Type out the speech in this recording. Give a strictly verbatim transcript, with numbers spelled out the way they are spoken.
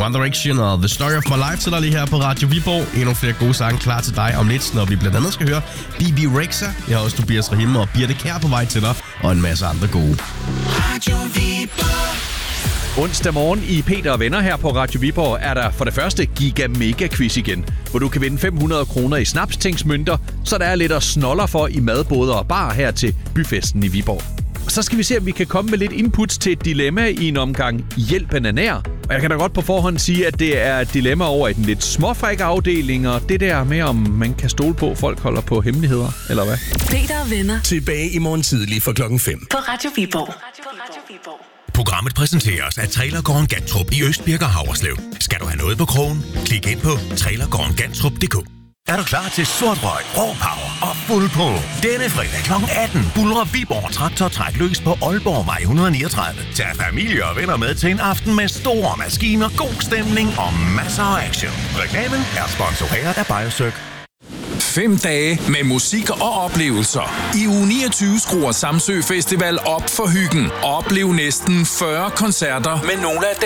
One Direction og The Story of My Life til dig lige her på Radio Viborg. Endnu flere gode sange klar til dig om lidt, når vi blandt andet skal høre B B Rexha. Jeg har også Tobias Rahim og Birte Kjær på vej til dig, og en masse andre gode. Radio Viborg. Onsdag morgen i Peter og Venner her på Radio Viborg er der for det første Giga Mega Quiz igen, hvor du kan vinde fem hundrede kroner i snapstingsmønter, så der er lidt at snoller for i madboder og bar her til byfesten i Viborg. Så skal vi se, om vi kan komme med lidt inputs til et dilemma i en omgang Hjælp Bananær. Og jeg kan da godt på forhånd sige, at det er et dilemma over i den lidt småfrække afdeling, og det der med, om man kan stole på, at folk holder på hemmeligheder, eller hvad? Peter og Venner. Tilbage i morgen tidlig fra klokken fem. På Radio Viborg. Programmet præsenteres af Trailergården Gantrup i Østbirk og Havreslev. Skal du have noget på krogen? Klik ind på trailergården gantrup punktum d k. Er du klar til sort røg, rå power og fuld på? Denne fredag klokken atten buldrer Viborg Traktortræk løs på Aalborgvej et hundrede niogtredive. Tag familie og venner med til en aften med store maskiner, god stemning og masser af action. Reklamen er sponsoreret af Biosøg. Fem dage med musik og oplevelser. I uge niogtyve skruer Samsø Festival op for hyggen. Oplev næsten fyrre koncerter med nogle af